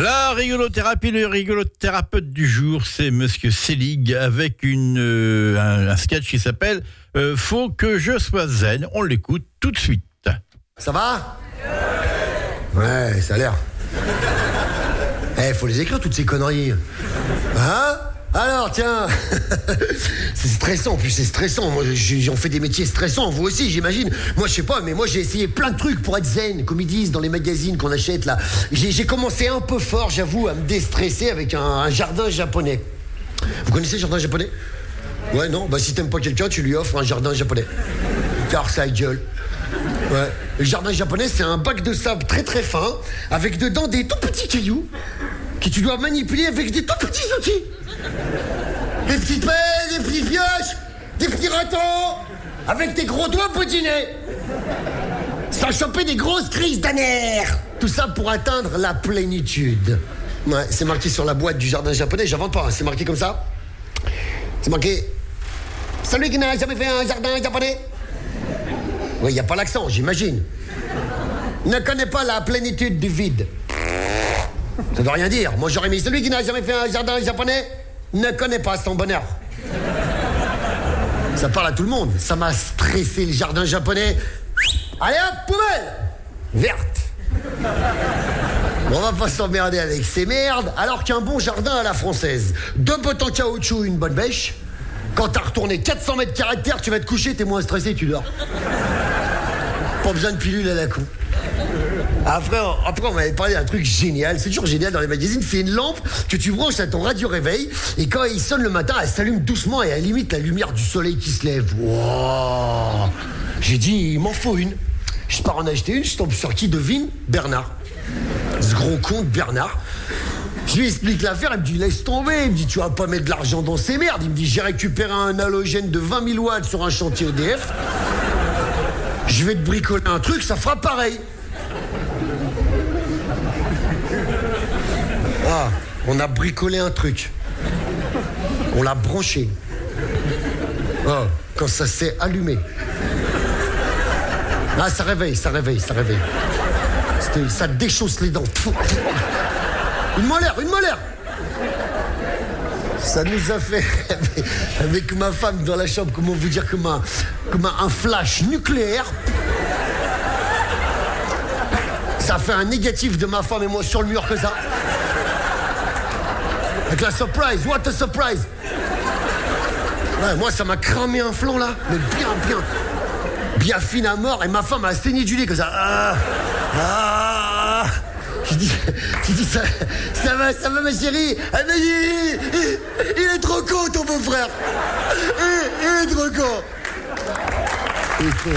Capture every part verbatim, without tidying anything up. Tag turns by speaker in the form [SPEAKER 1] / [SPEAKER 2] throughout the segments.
[SPEAKER 1] La rigolothérapie, le rigolothérapeute du jour, c'est Monsieur Selig avec une, euh, un, un sketch qui s'appelle euh, « Faut que je sois zen ». On l'écoute tout de suite.
[SPEAKER 2] Ça va ? Ouais, ça a l'air. Eh, faut les écrire toutes ces conneries. Hein ? Alors, tiens, c'est stressant, en plus c'est stressant. Moi, j'en fais des métiers stressants, vous aussi, j'imagine. Moi, je sais pas, mais moi, j'ai essayé plein de trucs pour être zen, comme ils disent dans les magazines qu'on achète, là. J'ai, j'ai commencé un peu fort, j'avoue, à me déstresser avec un, un jardin japonais. Vous connaissez le jardin japonais ? Ouais, non ? Bah, si t'aimes pas quelqu'un, tu lui offres un jardin japonais. Car ça gueule. Ouais. Le jardin japonais, c'est un bac de sable très très fin, avec dedans des tout petits cailloux, que tu dois manipuler avec des tout petits outils. Des petites pelles, des petites pioches, des petits ratons, avec tes gros doigts boudinés. Sans choper des grosses crises de nerfs. Tout ça pour atteindre la plénitude. Ouais, c'est marqué sur la boîte du jardin japonais, j'invente pas, hein. C'est marqué comme ça. C'est marqué « Salut qui n'a jamais fait un jardin japonais ?» Oui, il n'y a pas l'accent, j'imagine. Ne connaît pas la plénitude du vide. Ça doit rien dire. Moi, j'aurais mis celui qui n'a jamais fait un jardin japonais ne connaît pas son bonheur. Ça parle à tout le monde. Ça m'a stressé, le jardin japonais. Allez hop, poubelle verte. On va pas s'emmerder avec ces merdes, alors qu'un bon jardin à la française. Deux potes en caoutchouc, une bonne bêche. Quand t'as retourné quatre cents mètres carrés de terre, tu vas te coucher, t'es moins stressé, tu dors. Pas besoin de pilule à la con. Après, après on m'avait parlé d'un truc génial, c'est toujours génial dans les magazines, c'est une lampe que tu branches à ton radio-réveil, et quand il sonne le matin, elle s'allume doucement et elle limite la lumière du soleil qui se lève. Wow. J'ai dit, il m'en faut une. Je pars en acheter une, je tombe sur qui devine ? Bernard. Ce gros con de Bernard. Je lui explique l'affaire, il me dit laisse tomber, il me dit tu vas pas mettre de l'argent dans ces merdes, il me dit j'ai récupéré un halogène de vingt mille watts sur un chantier E D F, je vais te bricoler un truc, ça fera pareil. Ah, on a bricolé un truc, on l'a branché. Oh, quand ça s'est allumé. Ah, ça réveille, ça réveille, ça réveille. C'était, ça déchausse les dents. Une molaire, une molaire. Ça nous a fait, avec ma femme dans la chambre, comment vous dire, comme un, comme un, un flash nucléaire. Ça a fait un négatif de ma femme et moi sur le mur que ça. Avec la surprise, what a surprise. Ouais, moi ça m'a cramé un flanc là, mais bien, bien. Bien fine à mort, et ma femme a saigné du nez comme ça. Ah, ah. Je dis, je dis ça, ça va, ça va ma chérie. Elle m'a dit, il, il, il est trop con ton beau-frère. Il, il est trop con. Il est trop...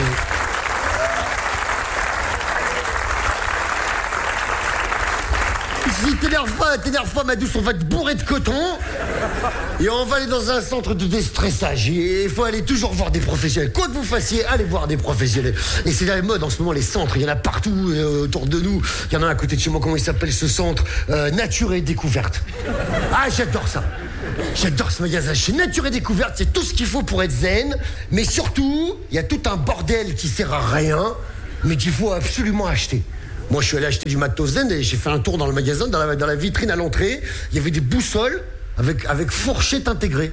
[SPEAKER 2] Je dis, t'énerve pas, t'énerve pas ma douce, on va te bourrer de coton. Et on va aller dans un centre de déstressage. Et il faut aller toujours voir des professionnels. Quoi que vous fassiez, allez voir des professionnels. Et c'est la mode en ce moment, les centres. Il y en a partout euh, autour de nous. Il y en a un à côté de chez moi, comment il s'appelle ce centre euh, Nature et Découverte. Ah, j'adore ça. J'adore ce magasin. Chez Nature et Découverte, c'est tout ce qu'il faut pour être zen. Mais surtout, il y a tout un bordel qui sert à rien, mais qu'il faut absolument acheter. Moi, je suis allé acheter du matos zen et j'ai fait un tour dans le magasin, dans la, dans la vitrine à l'entrée. Il y avait des boussoles avec, avec fourchette intégrée.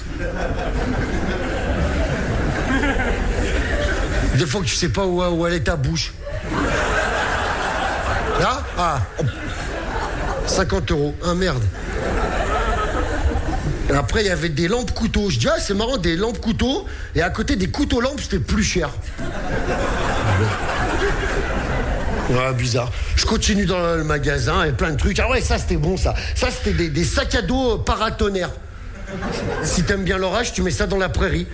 [SPEAKER 2] Des fois que tu sais pas où, où elle est ta bouche. Là ? Ah, cinquante euros. Ah, merde. Et après, il y avait des lampes couteaux. Je dis, ah, c'est marrant, des lampes couteaux. Et à côté des couteaux lampes, c'était plus cher. Ouais, bizarre. Je continue dans le magasin et plein de trucs. Ah ouais, ça c'était bon ça. Ça c'était des, des sacs à dos paratonnerres. Si t'aimes bien l'orage, tu mets ça dans la prairie.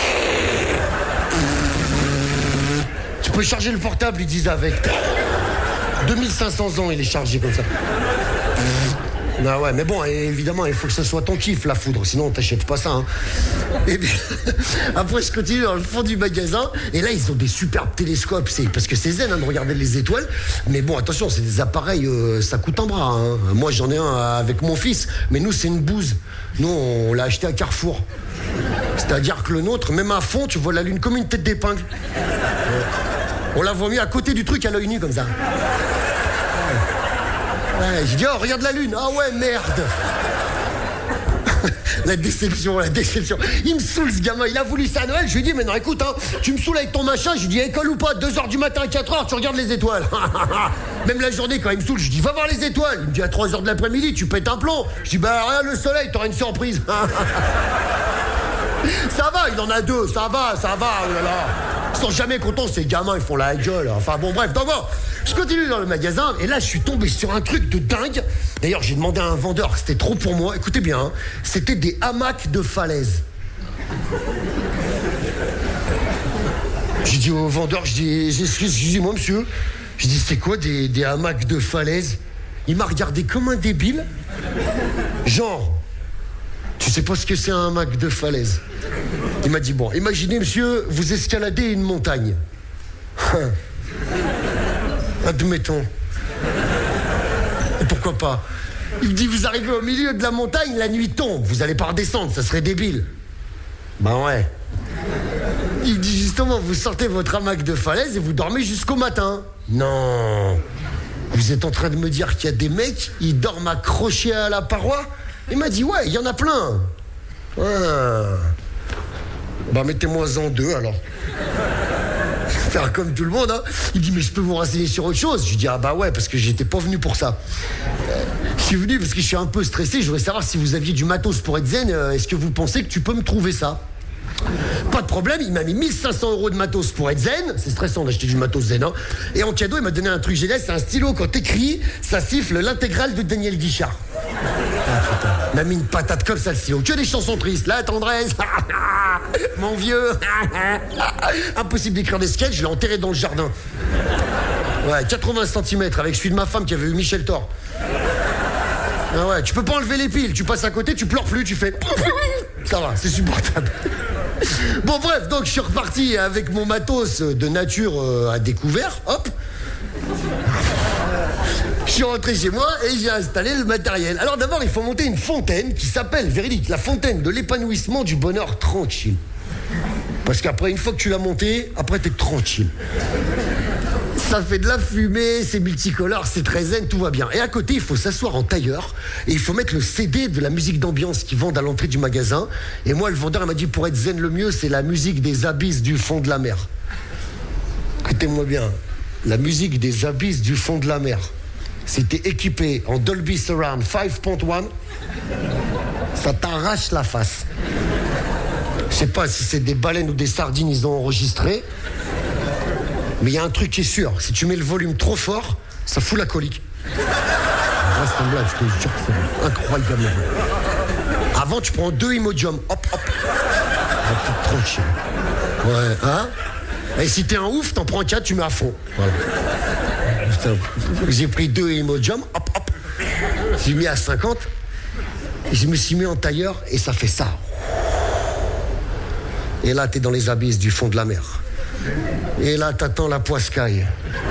[SPEAKER 2] Tu peux charger le portable, ils disent avec. deux mille cinq cents ans, il est chargé comme ça. Ah ouais, mais bon, évidemment, il faut que ça soit ton kiff, la foudre, sinon on t'achète pas ça. Hein. Et bien, après, je continue dans le fond du magasin, et là, ils ont des superbes télescopes, c'est, parce que c'est zen hein, de regarder les étoiles, mais bon, attention, c'est des appareils, euh, ça coûte un bras. Hein. Moi, j'en ai un avec mon fils, mais nous, c'est une bouse. Nous, on l'a acheté à Carrefour. C'est-à-dire que le nôtre, même à fond, tu vois la lune comme une tête d'épingle. On l'a voit mis à côté du truc à l'œil nu, comme ça. Ouais, j'ai dit, oh, regarde la lune. Ah ouais, merde. La déception, la déception. Il me saoule ce gamin, il a voulu ça à Noël. Je lui ai dit, mais non, écoute, hein, tu me saoules avec ton machin. Je lui ai dit, école ou pas, deux heures du matin à quatre heures, tu regardes les étoiles. Même la journée, quand il me saoule, je lui dis, va voir les étoiles. Il me dit, à trois heures de l'après-midi, tu pètes un plomb. Je dis, bah, regarde le soleil, t'auras une surprise. Ça va, il en a deux, ça va, ça va, oh là là. Ils sont jamais contents, ces gamins, ils font la gueule. Enfin bon, bref, donc bon, je continue dans le magasin, et là, je suis tombé sur un truc de dingue. D'ailleurs, j'ai demandé à un vendeur, c'était trop pour moi, écoutez bien, hein, c'était des hamacs de falaise. J'ai dit au vendeur, je dis, excusez-moi, monsieur, je dis, c'est quoi des, des hamacs de falaise? Il m'a regardé comme un débile. Genre, tu sais pas ce que c'est un hamac de falaise? Il m'a dit, bon, imaginez, monsieur, vous escaladez une montagne. Admettons. Et pourquoi pas? Il me dit, vous arrivez au milieu de la montagne, la nuit tombe, vous allez pas redescendre, ça serait débile. Ben ouais. Il me dit, justement, vous sortez votre hamac de falaise et vous dormez jusqu'au matin. Non. Vous êtes en train de me dire qu'il y a des mecs, ils dorment accrochés à la paroi? Il m'a dit, ouais, il y en a plein. Ah. Bah, mettez-moi en deux, alors. Faire comme tout le monde, hein. Il dit, mais je peux vous renseigner sur autre chose? Je lui dis, ah bah ouais, parce que j'étais pas venu pour ça. Euh, je suis venu parce que je suis un peu stressé. Je voudrais savoir si vous aviez du matos pour être zen. Euh, est-ce que vous pensez que tu peux me trouver ça? Pas de problème, il m'a mis mille cinq cents euros de matos pour être zen. C'est stressant d'acheter du matos zen, hein. Et en cadeau, il m'a donné un truc génial, c'est un stylo. Quand t'écris, ça siffle l'intégrale de Daniel Guichard. Ah, il m'a mis une patate comme ça, le stylo. Que des chansons tristes. La tendresse, mon vieux. Impossible d'écrire des sketchs, je l'ai enterré dans le jardin. Ouais, quatre-vingts centimètres avec celui de ma femme qui avait eu Michel Thor. Ah ouais, tu peux pas enlever les piles, tu passes à côté, tu pleures plus, tu fais... Ça va, c'est supportable. Bon bref, donc je suis reparti avec mon matos de nature euh, à découvert, hop. Je suis rentré chez moi et j'ai installé le matériel. Alors d'abord, il faut monter une fontaine qui s'appelle, véridique, la fontaine de l'épanouissement du bonheur tranquille. Parce qu'après, une fois que tu l'as montée, après t'es tranquille. Ça fait de la fumée, c'est multicolore, c'est très zen, tout va bien. Et à côté, il faut s'asseoir en tailleur et il faut mettre le C D de la musique d'ambiance qu'ils vendent à l'entrée du magasin. Et moi, le vendeur, il m'a dit, pour être zen le mieux, c'est la musique des abysses du fond de la mer. Écoutez-moi bien, la musique des abysses du fond de la mer. C'était équipé en Dolby Surround cinq point un. Ça t'arrache la face. Je sais pas si c'est des baleines ou des sardines ils ont enregistré. Mais il y a un truc qui est sûr, si tu mets le volume trop fort, ça fout la colique. Reste en blague, je te jure que c'est incroyable. Avant, tu prends deux Imodium, hop, hop. Hop, tranquille. Ouais, hein? Et si t'es un ouf, t'en prends quatre, tu mets à fond. Voilà. Putain, j'ai pris deux Imodium, hop, hop. J'ai mis à cinquante. Et je me suis mis en tailleur et ça fait ça. Et là, t'es dans les abysses du fond de la mer. Et là, t'attends la poiscaille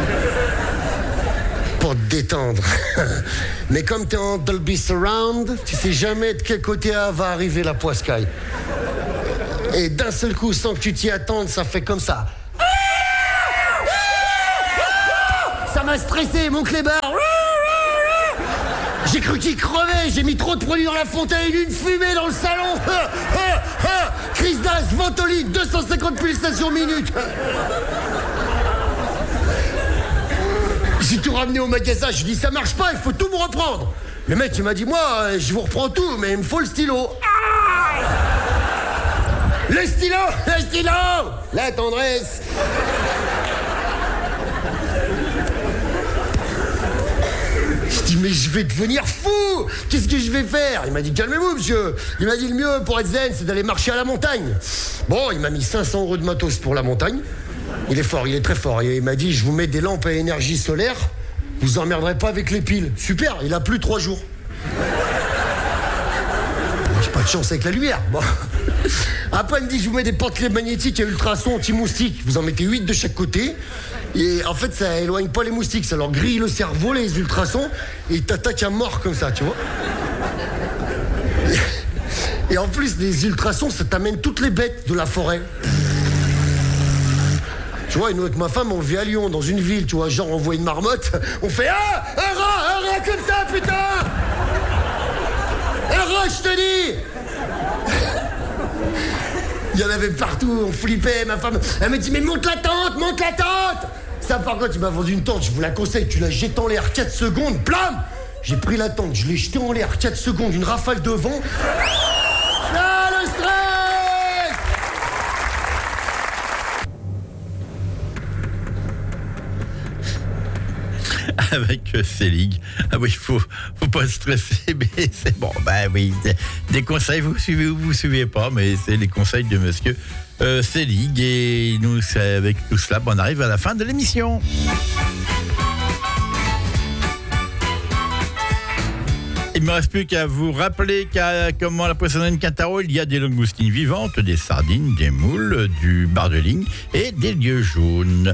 [SPEAKER 2] pour te détendre. Mais comme t'es en Dolby Surround, tu sais jamais de quel côté va arriver la poiscaille. Et d'un seul coup, sans que tu t'y attendes, ça fait comme ça. Ça m'a stressé, mon clébard. J'ai cru qu'il crevait, j'ai mis trop de produits dans la fontaine, une fumée dans le salon. Ah, ah, ah. Crise d'as, Ventolite, deux cent cinquante pulsations minutes. J'ai tout ramené au magasin, je lui dis ça marche pas, il faut tout me reprendre. Le mec il m'a dit moi, je vous reprends tout, mais il me faut le stylo. Ah, le stylo, le stylo, la tendresse. Je dis mais je vais devenir fou. Qu'est-ce que je vais faire? Il m'a dit calmez-vous monsieur. Il m'a dit le mieux pour être zen c'est d'aller marcher à la montagne. Bon, il m'a mis cinq cents euros de matos pour la montagne. Il est fort, il est très fort. Et il m'a dit je vous mets des lampes à énergie solaire. Vous emmerderez pas avec les piles. Super, il a plu trois jours. J'ai pas de chance avec la lumière. Bon. Après il me dit je vous mets des porte-clés magnétiques à ultrasons anti-moustiques. Vous en mettez huit de chaque côté. Et en fait, ça éloigne pas les moustiques, ça leur grille le cerveau, les ultrasons, et ils t'attaquent à mort comme ça, tu vois. Et en plus, les ultrasons, ça t'amène toutes les bêtes de la forêt. Tu vois, et nous avec ma femme, on vit à Lyon, dans une ville, tu vois, genre on voit une marmotte, on fait ah, un rat, un rat comme ça, putain. Un rat, je te dis. Il y en avait partout, on flippait, ma femme, elle me dit mais monte la tente, monte la tente. Ça par contre, tu m'as vendu une tente, je vous la conseille, tu la jettes en l'air quatre secondes, blam. J'ai pris la tente, je l'ai jetée en l'air quatre secondes, une rafale de vent. Ah, le stress.
[SPEAKER 1] Avec euh, Selig. Ah oui, il faut, faut pas stresser, mais c'est bon. Bah oui, des, des conseils, vous suivez ou vous suivez pas, mais c'est les conseils de monsieur euh, Selig. Et nous, c'est avec tout cela, on arrive à la fin de l'émission. Il ne me reste plus qu'à vous rappeler qu'à comment la poissonnerie Quintaro, il y a des langoustines vivantes, des sardines, des moules, du bar de ligne et des lieux jaunes.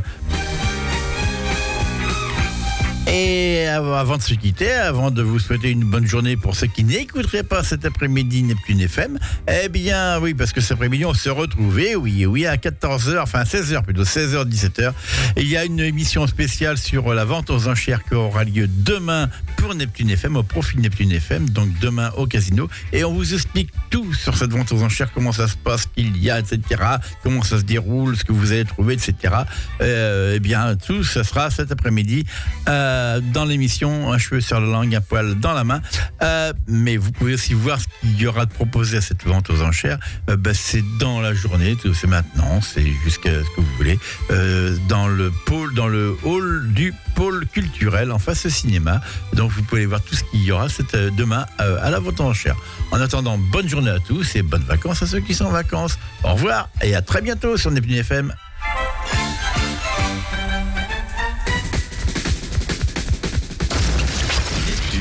[SPEAKER 1] Et avant de se quitter, avant de vous souhaiter une bonne journée pour ceux qui n'écouteraient pas cet après-midi Neptune F M, eh bien oui, parce que cet après-midi on se retrouvait, oui, oui, à quatorze heures, enfin seize heures plutôt, seize heures, dix-sept heures. Et il y a une émission spéciale sur la vente aux enchères qui aura lieu demain pour Neptune F M, au profit de Neptune F M, donc demain au casino. Et on vous explique tout sur cette vente aux enchères, comment ça se passe, qu'il y a, et cetera, comment ça se déroule, ce que vous allez trouver, et cetera. Euh, eh bien, tout ça sera cet après-midi. Euh, dans l'émission Un cheveu sur la langue, un poil dans la main, euh, mais vous pouvez aussi voir ce qu'il y aura de proposé à cette vente aux enchères. Euh, bah, c'est dans la journée, c'est maintenant, c'est jusqu'à ce que vous voulez, euh, dans le pôle, dans le hall du pôle culturel en face au cinéma. Donc vous pouvez voir tout ce qu'il y aura cette, euh, demain euh, à la vente aux enchères. En attendant, bonne journée à tous et bonnes vacances à ceux qui sont en vacances. Au revoir et à très bientôt sur Neptune F M.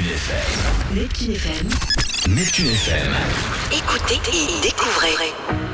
[SPEAKER 3] Neptune F M.
[SPEAKER 4] Neptune F M.
[SPEAKER 3] Écoutez et découvrez.